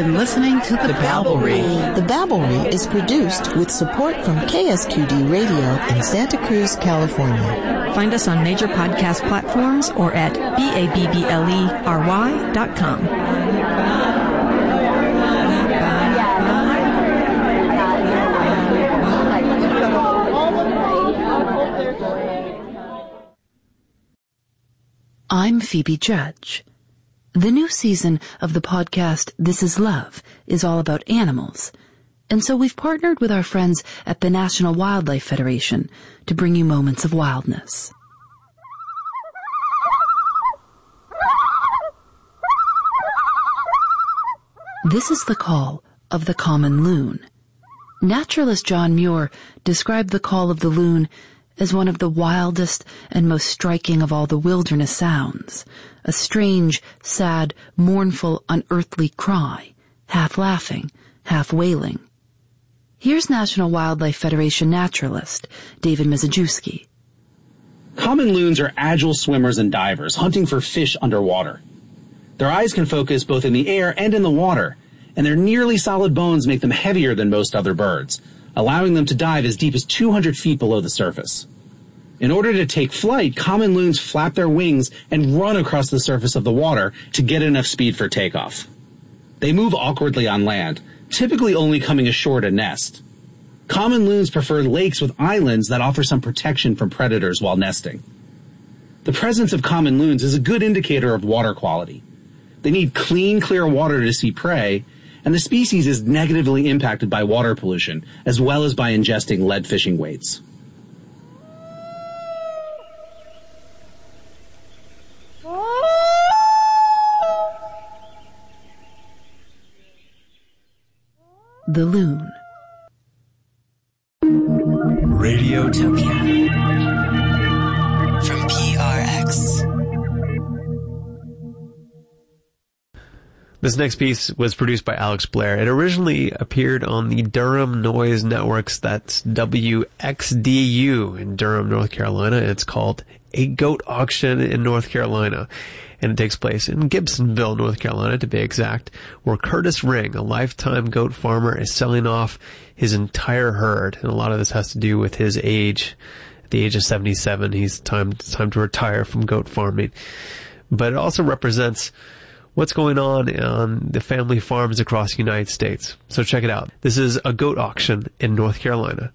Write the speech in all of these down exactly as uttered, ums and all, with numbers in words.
been listening to The Babblery. The Babblery is produced with support from K S Q D Radio in Santa Cruz, California. Find us on major podcast platforms or at B A B B L E R Y dot com. I'm Phoebe Judge. The new season of the podcast This Is Love is all about animals, and so we've partnered with our friends at the National Wildlife Federation to bring you moments of wildness. This is the call of the common loon. Naturalist John Muir described the call of the loon as one of the wildest and most striking of all the wilderness sounds, a strange, sad, mournful, unearthly cry, half laughing, half wailing. Here's National Wildlife Federation naturalist David Mizejewski. Common loons are agile swimmers and divers, hunting for fish underwater. Their eyes can focus both in the air and in the water, and their nearly solid bones make them heavier than most other birds, allowing them to dive as deep as two hundred feet below the surface. In order to take flight, common loons flap their wings and run across the surface of the water to get enough speed for takeoff. They move awkwardly on land, typically only coming ashore to nest. Common loons prefer lakes with islands that offer some protection from predators while nesting. The presence of common loons is a good indicator of water quality. They need clean, clear water to see prey, and the species is negatively impacted by water pollution, as well as by ingesting lead fishing weights. The loon. Radiotopia. From P R X. This next piece was produced by Alex Blair. It originally appeared on the Durham Noise Networks, that's W X D U in Durham, North Carolina. It's called A Goat Auction in North Carolina. And it takes place in Gibsonville, North Carolina, to be exact, where Curtis Ring, a lifetime goat farmer, is selling off his entire herd. And a lot of this has to do with his age. At the age of seventy-seven, he's time, it's time to retire from goat farming. But it also represents what's going on on the family farms across the United States. So check it out. This is A Goat Auction in North Carolina.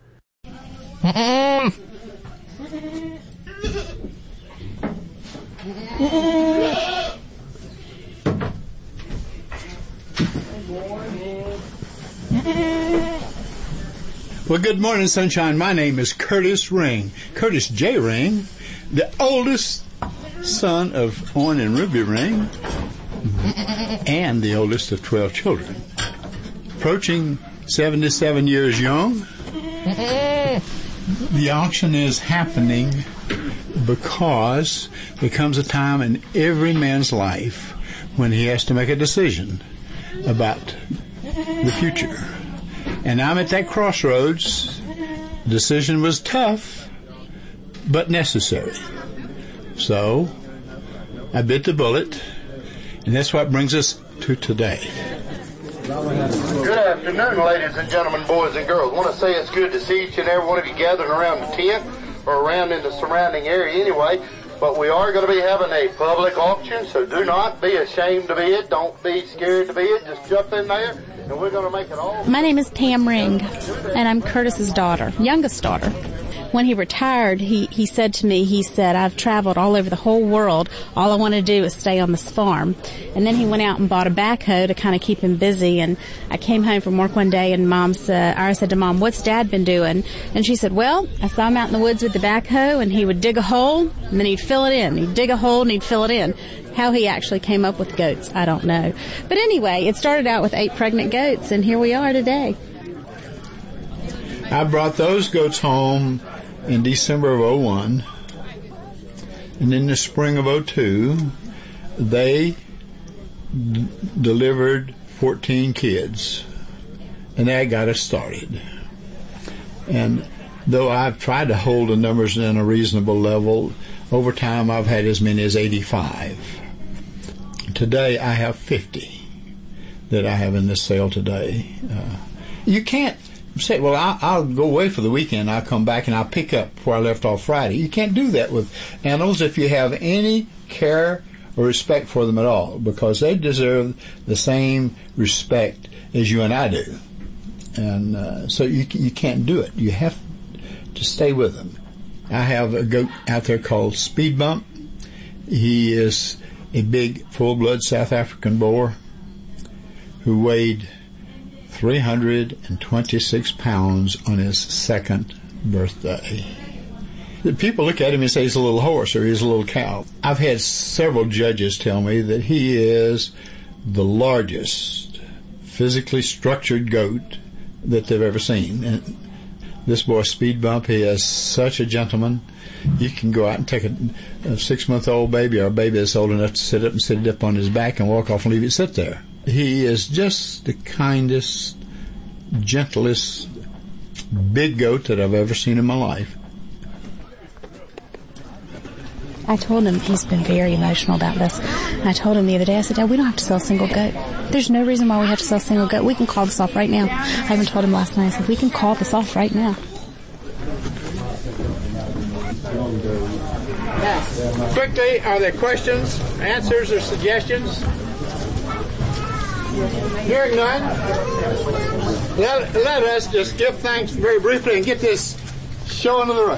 Well, good morning, sunshine. My name is Curtis Ring, Curtis J. Ring, the oldest son of Owen and Ruby Ring, and the oldest of twelve children. Approaching seventy-seven years young. The auction is happening because there comes a time in every man's life when he has to make a decision about the future. And I'm at that crossroads. The decision was tough, but necessary. So I bit the bullet, and that's what brings us to today. Good afternoon, ladies and gentlemen, boys and girls. I want to say it's good to see each and every one of you gathered around the tent or around in the surrounding area anyway. But we are going to be having a public auction, so do not be ashamed to bid. Don't be scared to bid. Just jump in there, and we're going to make it all. My name is Tam Ring, and I'm Curtis's daughter, youngest daughter. When he retired, he, he said to me, he said, I've traveled all over the whole world. All I want to do is stay on this farm. And then he went out and bought a backhoe to kind of keep him busy. And I came home from work one day, and Mom said, I said to Mom, what's Dad been doing? And she said, well, I saw him out in the woods with the backhoe, and he would dig a hole, and then he'd fill it in. He'd dig a hole, and he'd fill it in. How he actually came up with goats, I don't know. But anyway, it started out with eight pregnant goats, and here we are today. I brought those goats home in December of oh one, and in the spring of oh two, they d- delivered fourteen kids, and that got us started. And though I've tried to hold the numbers in a reasonable level, over time I've had as many as eighty-five. Today I have fifty. that I have in this sale today. Uh, you can't say, well, I'll, I'll go away for the weekend, I'll come back and I'll pick up where I left off Friday. You can't do that with animals if you have any care or respect for them at all, because they deserve the same respect as you and I do. And uh, so you you can't do it. You have to stay with them. I have a goat out there called Speed Bump. He is a big, full-blood South African Boer who weighed three hundred twenty-six pounds on his second birthday. The people look at him and say he's a little horse or he's a little cow. I've had several judges tell me that he is the largest physically structured goat that they've ever seen. And this boy, Speed Bump, he is such a gentleman. You can go out and take a, a six-month-old baby or a baby that's old enough to sit up and sit it up on his back and walk off and leave it sit there. He is just the kindest, gentlest big goat that I've ever seen in my life. I told him, he's been very emotional about this. I told him the other day, I said, Dad, we don't have to sell a single goat. There's no reason why we have to sell a single goat. We can call this off right now. I even told him last night, I said, we can call this off right now. Now, quickly, are there questions, answers, or suggestions? Hearing none, let, let us just give thanks very briefly and get this show on the road.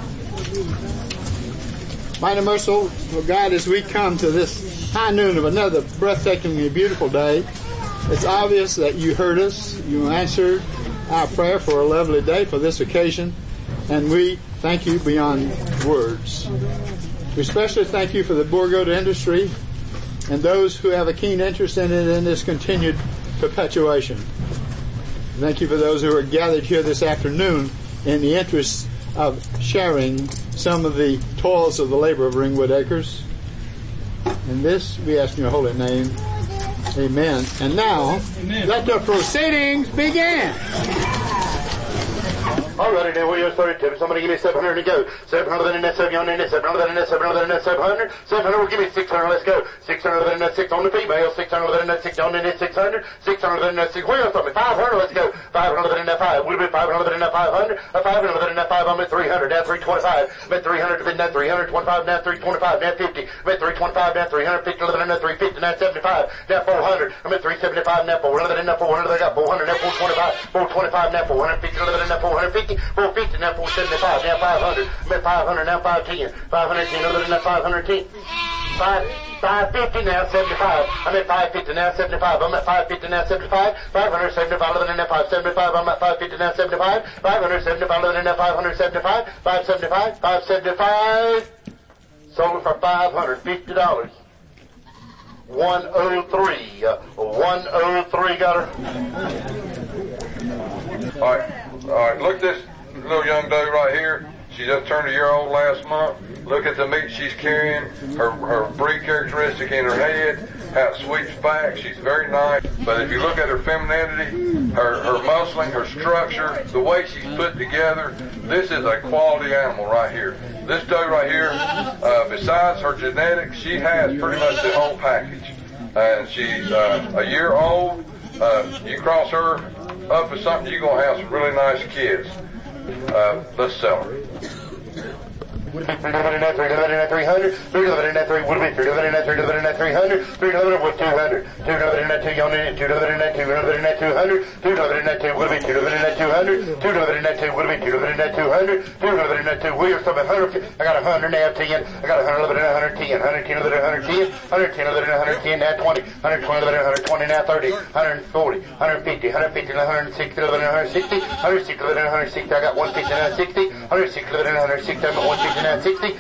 Mighty merciful God, as we come to this high noon of another breathtakingly beautiful day, it's obvious that you heard us, you answered our prayer for a lovely day for this occasion, and we thank you beyond words. We especially thank you for the Boer goat industry and those who have a keen interest in it in this continued perpetuation. Thank you for those who are gathered here this afternoon in the interest of sharing some of the toils of the labor of Ringwood Acres. And this we ask in your holy name. Amen. And now, Amen. Let the proceedings begin. All righty, now we are thirty-two. Somebody give me seven hundred to go. seven hundred in that seven hundred in that seven hundred in that seven hundred in that seven hundred. seven hundred will give me six hundred. Let's go. six hundred in that six on the female. six hundred in that six on in that six hundred. six hundred in that six. Where are something? five hundred. Let's go. five hundred in that five. We'll be five hundred in that five hundred. A five hundred in that five. I'm at three hundred. Now three twenty-five. I'm at three hundred. I'm at three hundred twenty-five. Now three twenty-five. Now fifty. I'm at three twenty-five. Now three hundred fifty. Now three fifty. Now seventy-five. Now four hundred. I'm at three seventy-five. Now four hundred. Now four hundred. I got four hundred. Now four twenty-five. four twenty-five. Now four hundred fifty. Now four hundred fifty. four fifty. Now four seventy-five, now five hundred, I'm at five hundred, now five ten, five hundred ten, other than that five hundred ten, five, five fifty, now seventy-five, I'm at five fifty, now seventy-five, I'm at five fifty, now seventy-five, five hundred seventy-five, other than that five seventy-five, I'm at five fifty, now seventy-five, five hundred seventy-five, other than that five hundred seventy-five, five seventy-five, five seventy-five, sold for five hundred fifty dollars. one oh three, uh, one oh three, got her. All right, all right, look at this little young doe right here. She just turned a year old last month. Look at the meat she's carrying, her her breed characteristic in her head, how it sweeps back. She's very nice. But if you look at her femininity, her, her muscling, her structure, the way she's put together, this is a quality animal right here. This doe right here, uh, besides her genetics, she has pretty much the whole package. And she's uh, a year old. Uh, you cross her up with something, you're going to have some really nice kids. Uh, let's sell her. three hundred in that three hundred in that three hundred, three hundred in that three would be three hundred in that three hundred in that three hundred, three hundred with two hundred, two hundred in that two on it, two hundred in that two hundred in that two hundred, two hundred in that two would be two hundred in that two hundred, two hundred in that two would be two hundred in that two hundred, two hundred in that two. We are something hundred. I got a hundred now ten. I got a hundred in a hundred ten, hundred ten other than hundred ten, hundred ten other than hundred ten now twenty, hundred twenty other than hundred twenty now thirty, hundred forty, hundred fifty, hundred fifty and hundred sixty other than hundred sixty, hundred sixty other than hundred sixty. I got one fifty now sixty, hundred sixty other than hundred sixty. I'm at one fifty now sixty.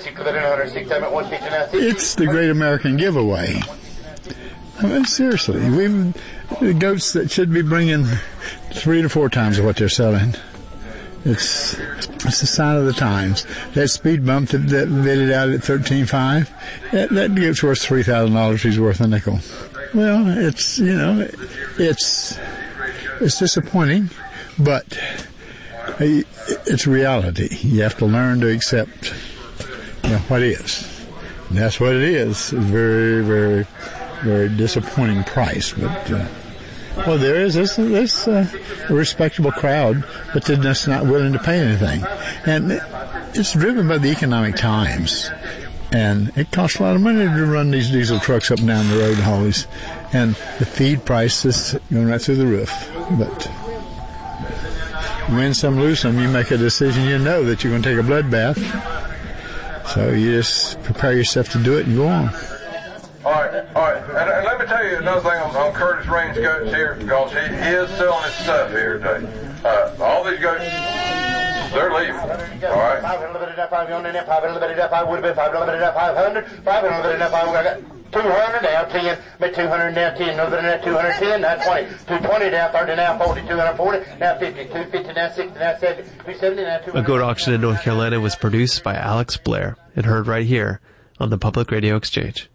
It's the great American giveaway. I mean, seriously, we've the goats that should be bringing three to four times of what they're selling. It's it's a sign of the times. That Speed Bump that, that vetted out at thirteen five, that, that goat's worth three thousand dollars. He's worth a nickel. Well, it's you know, it's it's disappointing, but it's reality. You have to learn to accept, you know, what is. And that's what it is. Very, very very disappointing price. But uh, well, there is this this uh, a respectable crowd, but they're just not willing to pay anything, and it's driven by the economic times. And it costs a lot of money to run these diesel trucks up and down the road, Hollies, and the feed price is going right through the roof. But win some, lose some, you make a decision. You know that you're going to take a bloodbath. So you just prepare yourself to do it and go on. All right, all right. And, and let me tell you another thing on, on Curtis Range goats here, because he, he is selling his stuff here today. Uh, all these goats, they're leaving. All right. five hundred, five hundred, five hundred, five would have been five hundred, five hundred, five hundred, five hundred. two hundred now, ten, but two hundred now, ten, another now, two hundred ten, now twenty, two twenty now, thirty now, forty, two hundred forty, now fifty, two fifty now, sixty now, seventy, two seventy now, two hundred. A Goat Auction in North Carolina was produced by Alex Blair and heard right here on the Public Radio Exchange.